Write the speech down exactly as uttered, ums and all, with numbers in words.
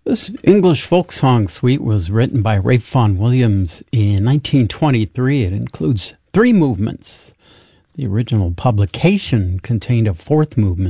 This English folk song suite was written by Ralph Vaughan Williams in nineteen twenty-three. It includes three movements. The original publication contained a fourth movement.